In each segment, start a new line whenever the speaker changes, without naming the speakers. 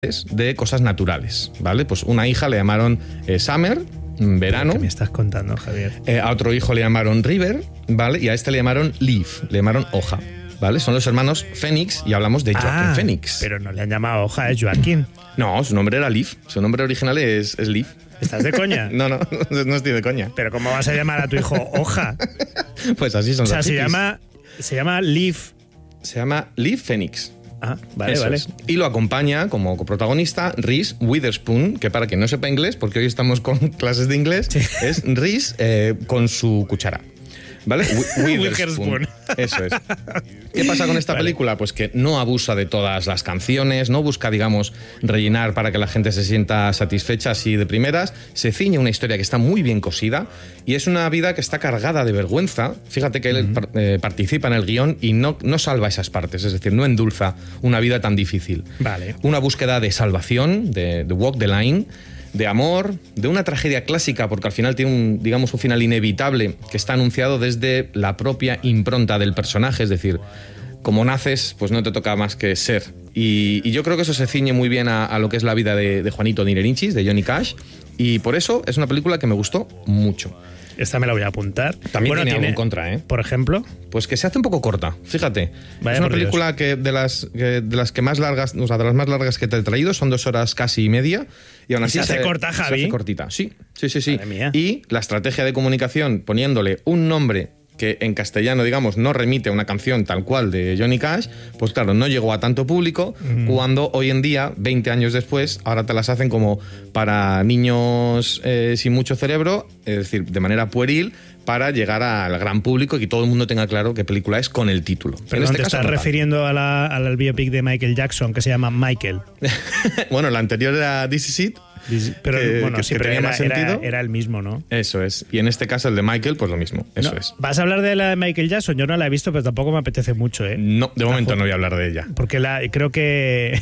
de cosas naturales, ¿vale? Pues una hija le llamaron Summer, verano.
¿Qué me estás contando, Javier?
A otro hijo le llamaron River, ¿vale? Y a este le llamaron Leaf, le llamaron hoja, ¿vale? Son los hermanos Phoenix y hablamos de Joaquín Phoenix.
Pero no le han llamado hoja, es Joaquín.
No, su nombre era Leaf, su nombre original es Leaf.
¿Estás de coña?
No estoy de coña.
¿Pero cómo vas a llamar a tu hijo hoja?
Pues así son.
O sea,
los
se
hippies.
llama Leaf.
Se llama Leaf Phoenix.
Ah, vale,
Eso
vale.
es. Y lo acompaña como coprotagonista Reese Witherspoon, que para quien no sepa inglés, porque hoy estamos con clases de inglés,
Sí.
es Reese con su cuchara. ¿Vale?
Witherspoon.
Eso es. ¿Qué pasa con esta película? Pues que no abusa de todas las canciones, no busca, digamos, rellenar para que la gente se sienta satisfecha así de primeras. Se ciñe una historia que está muy bien cosida y es una vida que está cargada de vergüenza. Fíjate que él participa en el guión y no salva esas partes, es decir, no endulza una vida tan difícil.
Vale.
Una búsqueda de salvación, de walk the line, de amor, de una tragedia clásica, porque al final tiene un final inevitable que está anunciado desde la propia impronta del personaje, es decir, como naces, pues no te toca más que ser. Y yo creo que eso se ciñe muy bien a lo que es la vida de Juanito Dinerinchis, de Johnny Cash, y por eso es una película que me gustó mucho.
Esta me la voy a apuntar.
También tiene algo en contra, ¿eh?
Por ejemplo.
Pues que se hace un poco corta, fíjate.
Vaya,
es una
por
película que de las que más largas, o sea, de las más largas que te he traído, son 2 horas casi y media. Y aún así
se hace corta, Javi.
Se hace cortita, sí.
Madre mía.
Y la estrategia de comunicación, poniéndole un nombre que en castellano, digamos, no remite a una canción tal cual de Johnny Cash, pues claro, no llegó a tanto público, cuando hoy en día, 20 años después, ahora te las hacen como para niños sin mucho cerebro, es decir, de manera pueril, para llegar al gran público y que todo el mundo tenga claro qué película es con el título.
Pero te estás refiriendo al biopic de Michael Jackson, que se llama Michael.
Bueno, la anterior era This Is It.
Pero
que tenía más sentido.
Era el mismo, ¿no?
Eso es. Y en este caso el de Michael, pues lo mismo. Eso es.
¿Vas a hablar de la de Michael Jackson? Yo no la he visto, pero tampoco me apetece mucho, ¿eh?
No, de momento no voy a hablar de ella.
Porque creo que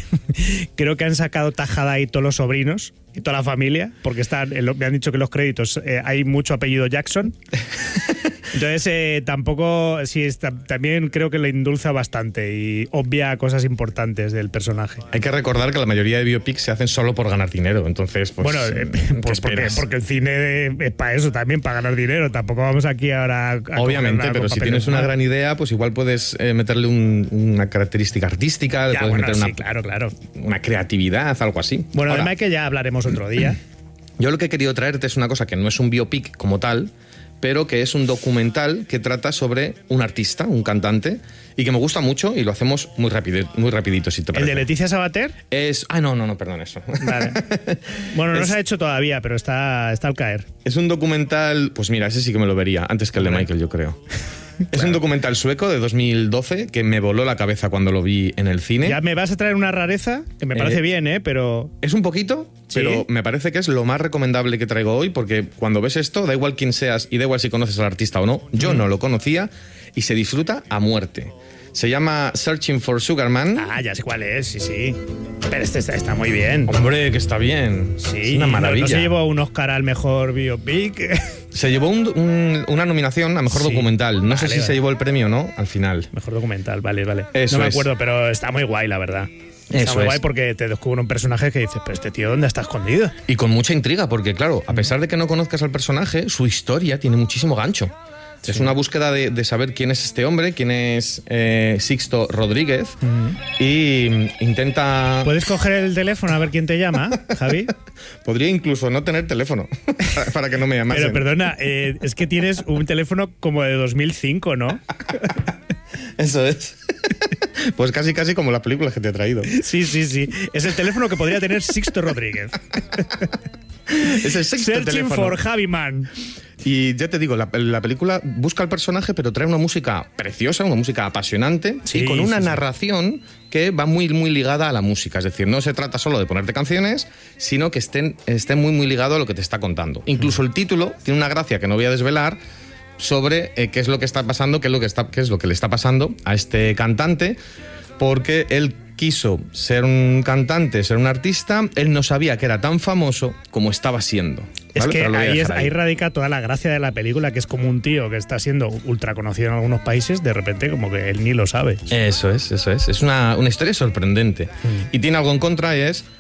han sacado tajada ahí todos los sobrinos y toda la familia, porque me han dicho que en los créditos hay mucho apellido Jackson. Entonces, tampoco, sí, también creo que lo endulza bastante y obvia cosas importantes del personaje.
Hay que recordar que la mayoría de biopics se hacen solo por ganar dinero, entonces, pues...
Bueno, porque el cine es para eso también, para ganar dinero. Tampoco vamos aquí ahora a
obviamente, pero si tienes una gran idea, pues igual puedes meterle una característica artística, le puedes meter
claro.
una creatividad, algo así.
Bueno,
ahora,
además que ya hablaremos otro día.
Yo lo que he querido traerte es una cosa que no es un biopic como tal, pero que es un documental que trata sobre un artista, un cantante, y que me gusta mucho y lo hacemos muy rapidito, si te parece.
¿El de Leticia Sabater?
No, perdón, eso.
Vale. Bueno, no se ha hecho todavía, pero está al caer.
Es un documental, pues mira, ese sí que me lo vería, antes que el de Michael, yo creo. Es un documental sueco de 2012 que me voló la cabeza cuando lo vi en el cine.
Ya me vas a traer una rareza, que me parece bien, pero...
Es un poquito,
¿sí?
Pero me parece que es lo más recomendable que traigo hoy, porque cuando ves esto, da igual quién seas y da igual si conoces al artista o no, yo no lo conocía y se disfruta a muerte. Se llama Searching for Sugar Man.
Ah, ya sé cuál es, sí. Pero este está muy bien.
Hombre, que está bien.
Sí,
es una maravilla.
¿No se llevó un Oscar al mejor biopic?
Se llevó una nominación a mejor documental. No sé si se llevó el premio o no al final.
Mejor documental, vale.
Eso
no me acuerdo, pero está muy guay, la verdad. Está muy guay porque te descubre un personaje que dices, pero este tío, ¿dónde está escondido?
Y con mucha intriga, porque claro, a pesar de que no conozcas al personaje, su historia tiene muchísimo gancho. Sí. Es una búsqueda de saber quién es este hombre, quién es Sixto Rodríguez, y intenta...
¿Puedes coger el teléfono a ver quién te llama, Javi?
Podría incluso no tener teléfono para que no me llamasen.
Pero perdona, es que tienes un teléfono como de 2005, ¿no?
Eso es. Pues casi como la película que te he traído.
Sí. Es el teléfono que podría tener Sixto Rodríguez.
Es el sexto
Searching
teléfono.
for Javi Man.
Y ya te digo, la película busca al personaje, pero trae una música preciosa, una música apasionante, y con una narración que va muy ligada a la música. Es decir, no se trata solo de ponerte canciones, sino que estén muy ligado a lo que te está contando. Incluso el título tiene una gracia que no voy a desvelar sobre qué es lo que está pasando, qué es lo que le está pasando a este cantante, porque él quiso ser un cantante, ser un artista, él no sabía que era tan famoso como estaba siendo. ¿Vale?
Es que ahí radica toda la gracia de la película, que es como un tío que está siendo ultra conocido en algunos países, de repente como que él ni lo sabe.
Eso es. Es una historia sorprendente. Y tiene algo en contra, y es